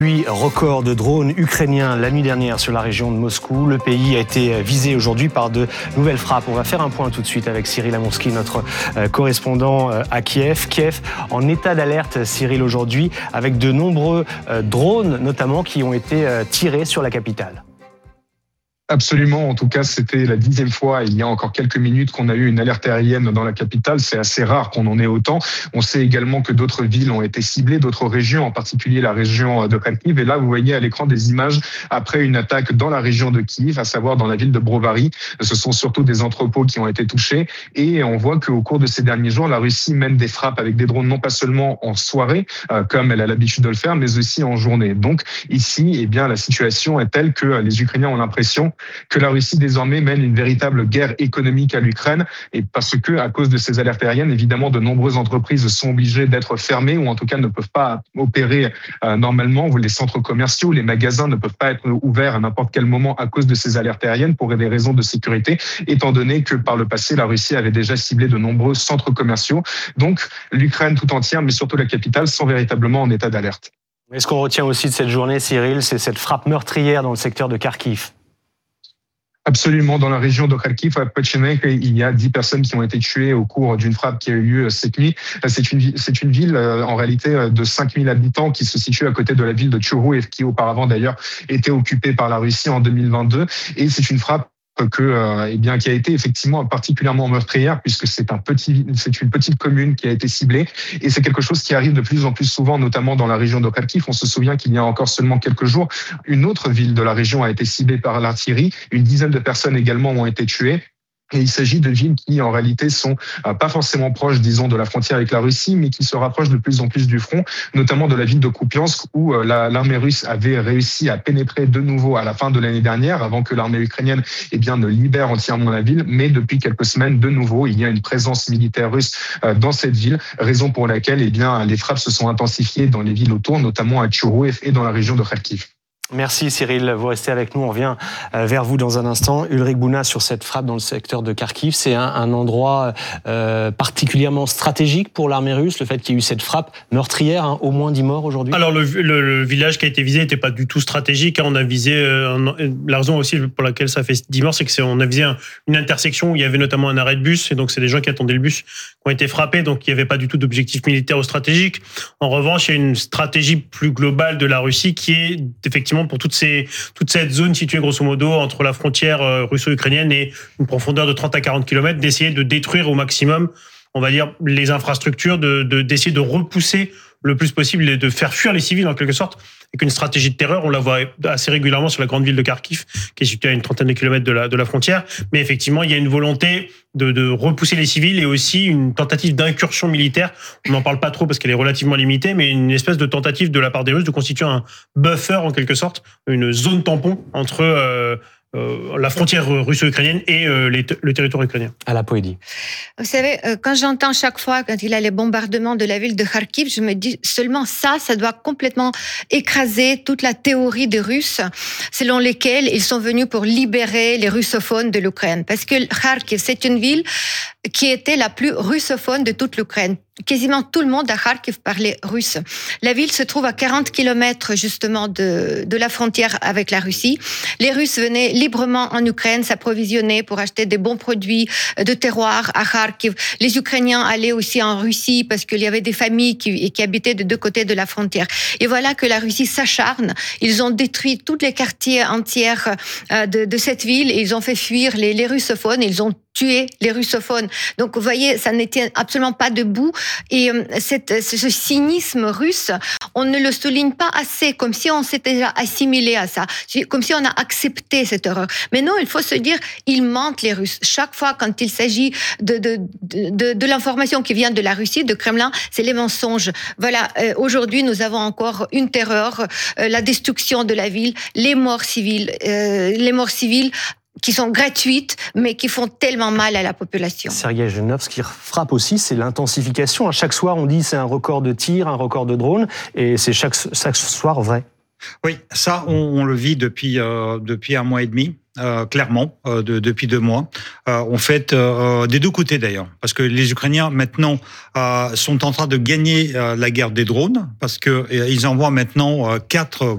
Record de drones ukrainiens la nuit dernière sur la région de Moscou. Le pays a été visé aujourd'hui par de nouvelles frappes. On va faire un point tout de suite avec Cyril Amourski, notre correspondant à Kiev. Kiev en état d'alerte, Cyril, aujourd'hui, avec de nombreux drones notamment qui ont été tirés sur la capitale. Absolument. En tout cas, c'était la 10e fois, il y a encore quelques minutes, qu'on a eu une alerte aérienne dans la capitale. C'est assez rare qu'on en ait autant. On sait également que d'autres villes ont été ciblées, d'autres régions, en particulier la région de Kharkiv. Et là, vous voyez à l'écran des images après une attaque dans la région de Kiev, à savoir dans la ville de Brovary. Ce sont surtout des entrepôts qui ont été touchés. Et on voit qu'au cours de ces derniers jours, la Russie mène des frappes avec des drones, non pas seulement en soirée, comme elle a l'habitude de le faire, mais aussi en journée. Donc ici, eh bien, la situation est telle que les Ukrainiens ont l'impression que la Russie désormais mène une véritable guerre économique à l'Ukraine, et parce que à cause de ces alertes aériennes, évidemment, de nombreuses entreprises sont obligées d'être fermées ou en tout cas ne peuvent pas opérer normalement. Les centres commerciaux, les magasins ne peuvent pas être ouverts à n'importe quel moment à cause de ces alertes aériennes pour des raisons de sécurité, étant donné que par le passé, la Russie avait déjà ciblé de nombreux centres commerciaux. Donc l'Ukraine tout entière, mais surtout la capitale, sont véritablement en état d'alerte. Mais ce qu'on retient aussi de cette journée, Cyril, c'est cette frappe meurtrière dans le secteur de Kharkiv. Absolument. Dans la région de Kharkiv, à Petchensk, il y a 10 personnes qui ont été tuées au cours d'une frappe qui a eu lieu cette nuit. C'est une ville, en réalité, de 5000 habitants qui se situe à côté de la ville de Tchourou et qui auparavant, d'ailleurs, était occupée par la Russie en 2022. Et c'est une frappe qui a été effectivement particulièrement meurtrière, puisque c'est une petite commune qui a été ciblée, et c'est quelque chose qui arrive de plus en plus souvent, notamment dans la région de Kharkiv. On se souvient qu'il y a encore seulement quelques jours, une autre ville de la région a été ciblée par l'artillerie. Une dizaine de personnes également ont été tuées. Et il s'agit de villes qui, en réalité, sont pas forcément proches, disons, de la frontière avec la Russie, mais qui se rapprochent de plus en plus du front, notamment de la ville de Kupiansk, où l'armée russe avait réussi à pénétrer de nouveau à la fin de l'année dernière, avant que l'armée ukrainienne, ne libère entièrement la ville. Mais depuis quelques semaines, de nouveau, il y a une présence militaire russe dans cette ville, raison pour laquelle, les frappes se sont intensifiées dans les villes autour, notamment à Tchourou et dans la région de Kharkiv. Merci Cyril, vous restez avec nous, on revient vers vous dans un instant. Ulrich Bouna, sur cette frappe dans le secteur de Kharkiv, c'est un endroit particulièrement stratégique pour l'armée russe, le fait qu'il y ait eu cette frappe meurtrière, au moins 10 morts aujourd'hui? Alors le village qui a été visé n'était pas du tout stratégique, on a visé, la raison aussi pour laquelle ça fait 10 morts, c'est qu'on a visé une intersection où il y avait notamment un arrêt de bus, et donc c'est des gens qui attendaient le bus qui ont été frappés, donc il n'y avait pas du tout d'objectif militaire ou stratégique. En revanche, il y a une stratégie plus globale de la Russie qui est effectivement pour toute cette zone située grosso modo entre la frontière russo-ukrainienne et une profondeur de 30 à 40 km, d'essayer de détruire au maximum, on va dire, les infrastructures, d'essayer de repousser le plus possible et de faire fuir les civils en quelque sorte, avec une stratégie de terreur. On la voit assez régulièrement sur la grande ville de Kharkiv, qui est située à une trentaine de kilomètres de la frontière. Mais effectivement, il y a une volonté de repousser les civils et aussi une tentative d'incursion militaire. On n'en parle pas trop parce qu'elle est relativement limitée, mais une espèce de tentative de la part des Russes de constituer un buffer en quelque sorte, une zone tampon entre la frontière russo-ukrainienne et le territoire ukrainien. À la Poédie. Vous savez, quand j'entends chaque fois, quand il y a les bombardements de la ville de Kharkiv, je me dis seulement ça doit complètement écraser toute la théorie des Russes, selon lesquelles ils sont venus pour libérer les russophones de l'Ukraine. Parce que Kharkiv, c'est une ville qui était la plus russophone de toute l'Ukraine. Quasiment tout le monde à Kharkiv parlait russe. La ville se trouve à 40 kilomètres justement de la frontière avec la Russie. Les Russes venaient librement en Ukraine s'approvisionner pour acheter des bons produits de terroir à Kharkiv. Les Ukrainiens allaient aussi en Russie parce qu'il y avait des familles qui habitaient de deux côtés de la frontière. Et voilà que la Russie s'acharne. Ils ont détruit tous les quartiers entiers de cette ville et ils ont fait fuir les russophones. Ils ont tué les russophones. Donc, vous voyez, ça n'était absolument pas debout. Et ce cynisme russe, on ne le souligne pas assez, comme si on s'était déjà assimilé à ça, comme si on a accepté cette horreur. Mais non, il faut se dire, ils mentent les Russes. Chaque fois, quand il s'agit de l'information qui vient de la Russie, de Kremlin, c'est les mensonges. Voilà, aujourd'hui, nous avons encore une terreur, la destruction de la ville, les morts civiles qui sont gratuites, mais qui font tellement mal à la population. Sergueï Genov, ce qui frappe aussi, c'est l'intensification. À chaque soir, on dit c'est un record de tirs, un record de drones, et c'est chaque soir vrai. Oui, ça, on le vit depuis un mois et demi. Clairement, depuis 2 mois. En fait, des deux côtés d'ailleurs, parce que les Ukrainiens maintenant sont en train de gagner la guerre des drones, parce que ils envoient maintenant 4